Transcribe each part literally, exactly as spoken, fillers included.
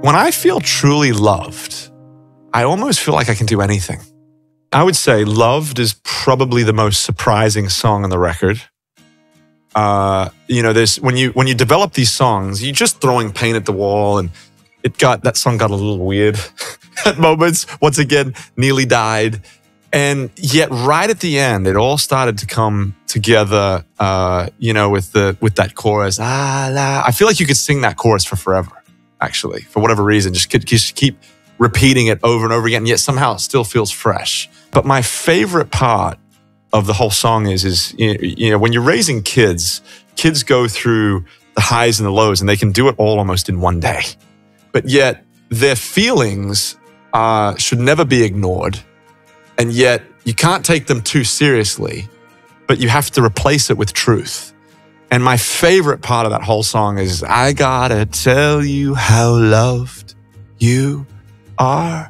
When I feel truly loved, I almost feel like I can do anything. I would say Loved is probably the most surprising song on the record. Uh, you know, there's when you when you develop these songs, you're just throwing paint at the wall, and it got that song got a little weird at moments. Once again, Nearly Died. And yet right at the end, it all started to come together, uh, you know, with the with that chorus. Ah, la. I feel like you could sing that chorus for forever, actually, for whatever reason. Just, could, just keep repeating it over and over again, and yet somehow it still feels fresh. But my favorite part of the whole song is, is you know, when you're raising kids, kids go through the highs and the lows, and they can do it all almost in one day. But yet their feelings uh, should never be ignored. And yet you can't take them too seriously, but you have to replace it with truth. And my favorite part of that whole song is, I gotta tell you how loved you are.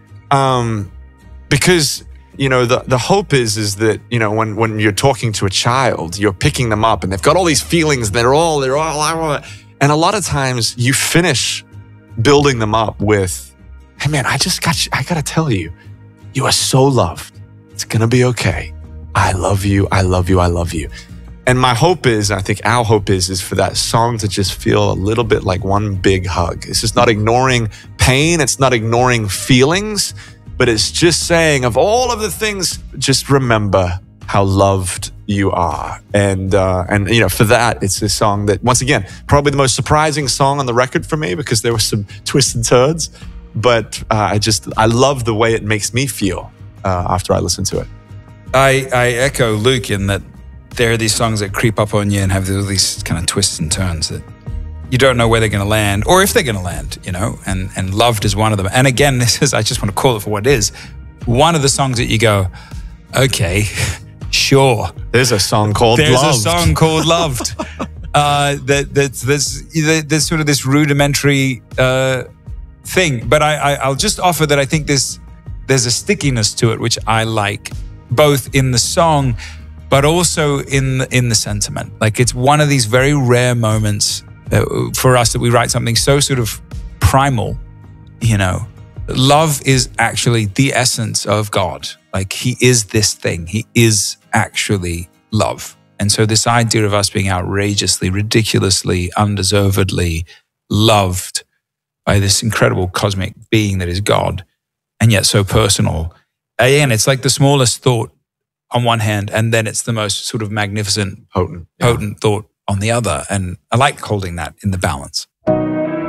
Um, because, you know, the, the hope is, is that, you know, when, when you're talking to a child, you're picking them up and they've got all these feelings, and they're all, they're all, and a lot of times you finish building them up with, hey man, I just got you, I gotta tell you, you are so loved. It's going to be okay. I love you. I love you. I love you. And my hope is, I think our hope is, is for that song to just feel a little bit like one big hug. It's just not ignoring pain. It's not ignoring feelings, but it's just saying, of all of the things, just remember how loved you are. And, uh, and you know, for that, it's a song that, once again, probably the most surprising song on the record for me, because there were some twists and turns. But uh, I just, I love the way it makes me feel uh, after I listen to it. I, I echo Luke in that there are these songs that creep up on you and have all these kind of twists and turns that you don't know where they're going to land or if they're going to land, you know, and, and Loved is one of them. And again, this is, I just want to call it for what it is. One of the songs that you go, okay, sure. There's a song called There's Loved. There's a song called Loved. uh, that, that's, there's, there's sort of this rudimentary uh, thing, but I, I, I'll just offer that I think there's there's a stickiness to it which I like, both in the song, but also in the, in the sentiment. Like, it's one of these very rare moments uh, for us that we write something so sort of primal. You know, love is actually the essence of God. Like, He is this thing. He is actually love. And so this idea of us being outrageously, ridiculously, undeservedly loved by this incredible cosmic being that is God, and yet so personal. Again, it's like the smallest thought on one hand, and then it's the most sort of magnificent, potent, potent yeah. thought on the other. And I like holding that in the balance.